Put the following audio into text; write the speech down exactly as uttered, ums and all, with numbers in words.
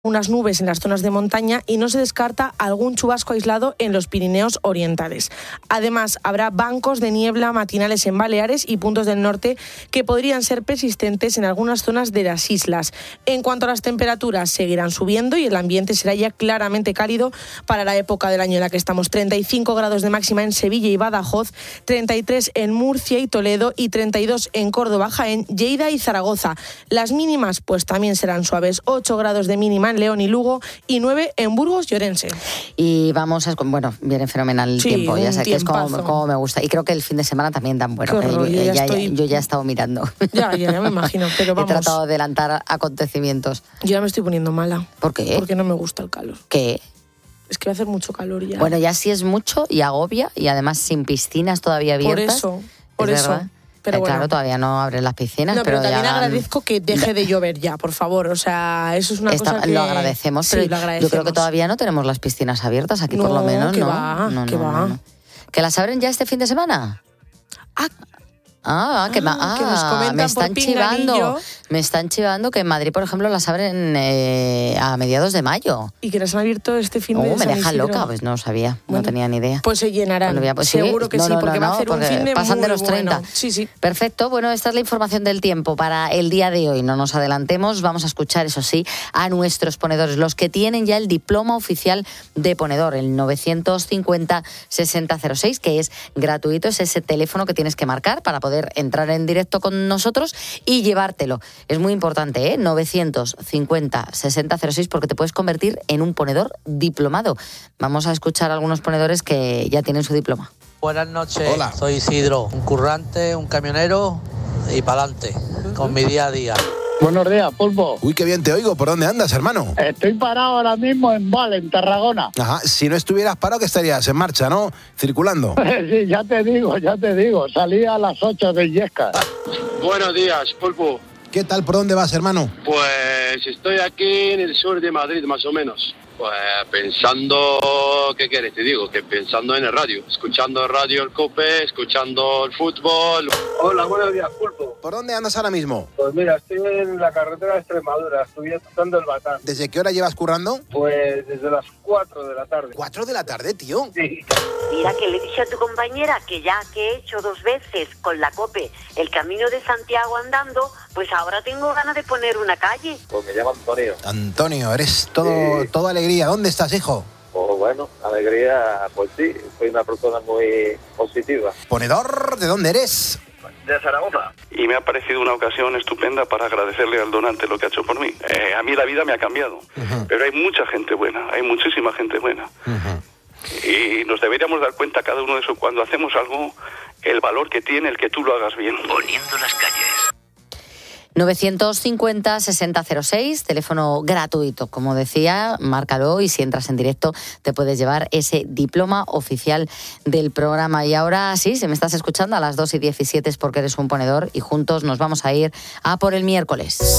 unas nubes en las zonas de montaña y no se descarta algún chubasco aislado en los Pirineos orientales. Además, habrá bancos de niebla matinales en Baleares y puntos del norte que podrían ser persistentes en algunas zonas de las islas. En cuanto a las temperaturas, seguirán subiendo y el ambiente será ya claramente cálido para la época del año en la que estamos. treinta y cinco grados de máxima en Sevilla y Badajoz, treinta y tres en Murcia y Toledo y treinta y dos en Córdoba, Jaén, Lleida y Zaragoza. Las mínimas pues también serán suaves, ocho grados de mínima en León y Lugo y nueve en Burgos y Orense. Y vamos a... Bueno, viene fenomenal el sí, tiempo, ya sé que es como, tiempazo. como me gusta. Y creo que el fin de semana también tan bueno. Qué horror, yo, yo, ya ya, estoy... yo ya he estado mirando. Ya, ya, ya me imagino, pero vamos. He tratado de adelantar acontecimientos. Yo ya me estoy poniendo mala. ¿Por qué? Porque no me gusta el calor. ¿Qué? Es que va a hacer mucho calor ya. Bueno, ya sí es mucho y agobia, y además sin piscinas todavía abiertas. Por eso, por es eso. Verdad. Pero eh, bueno. Claro, todavía no abren las piscinas. No, pero, pero también ya... agradezco que deje de llover ya, por favor. O sea, eso es una Esta, cosa que... Lo agradecemos, sí, pero lo agradecemos. yo creo que todavía no tenemos las piscinas abiertas aquí, no, por lo menos, que ¿no? Va, no, que no, va. no, no. ¿Que las abren ya este fin de semana? Ah, Ah, que, ma- Ah, que nos ah, comentan me están por chivando. pinganillo. Me están chivando que en Madrid, por ejemplo, las abren eh, a mediados de mayo. y que las han abierto este fin Oh, de me San deja Isidro. loca, pues no sabía, Bueno, no tenía ni idea. Pues se llenarán, Bueno, ya, pues sí. seguro que No, sí, no, porque no, va a hacer porque un fin de pasan muy de los treinta. bueno. Sí, sí. Perfecto, bueno, esta es la información del tiempo para el día de hoy. No nos adelantemos, vamos a escuchar, eso sí, a nuestros ponedores, los que tienen ya el diploma oficial de ponedor, el novecientos cincuenta sesenta cero seis, que es gratuito, es ese teléfono que tienes que marcar para poder entrar en directo con nosotros y llevártelo. Es muy importante, ¿eh? novecientos cincuenta sesenta cero seis, porque te puedes convertir en un ponedor diplomado. Vamos a escuchar a algunos ponedores que ya tienen su diploma. Buenas noches. Hola. Soy Isidro, un currante, un camionero y pa'lante, con mi día a día. Buenos días, Pulpo. Uy, qué bien te oigo. ¿Por dónde andas, hermano? Estoy parado ahora mismo en Val, en Tarragona. Ajá, si no estuvieras parado, que estarías en marcha, ¿no? Circulando. Sí, ya te digo, ya te digo. Salí a las ocho de Illescas. Buenos días, Pulpo. ¿Qué tal? ¿Por dónde vas, hermano? Pues estoy aquí en el sur de Madrid, más o menos. Pues pensando, ¿qué quieres? Te digo, que pensando en el radio. Escuchando el radio, el COPE, escuchando el fútbol. Hola, buenos días, Pulpo. ¿Por dónde andas ahora mismo? Pues mira, estoy en la carretera de Extremadura, estoy escuchando el Batán. ¿Desde qué hora llevas currando? Pues desde las cuatro de la tarde. ¿Cuatro de la tarde, tío? Sí. Mira que le dije a tu compañera que ya que he hecho dos veces con la COPE el Camino de Santiago andando, pues ahora tengo ganas de poner una calle. Pues me llamo Antonio. Antonio, eres todo, Sí. todo alegría. ¿Dónde estás, hijo? Pues bueno, alegría, pues sí, soy una persona muy positiva. ¿Ponedor? ¿De dónde eres? De Zaragoza. Y me ha parecido una ocasión estupenda para agradecerle al donante lo que ha hecho por mí. Eh, a mí la vida me ha cambiado, Uh-huh. pero hay mucha gente buena, hay muchísima gente buena. Uh-huh. Y nos deberíamos dar cuenta cada uno de eso cuando hacemos algo, el valor que tiene el que tú lo hagas bien. Poniendo las calles. novecientos cincuenta sesenta cero seis, teléfono gratuito, como decía, márcalo y si entras en directo te puedes llevar ese diploma oficial del programa. Y ahora sí, si me estás escuchando a las dos y diecisiete es porque eres un ponedor y juntos nos vamos a ir a por el miércoles.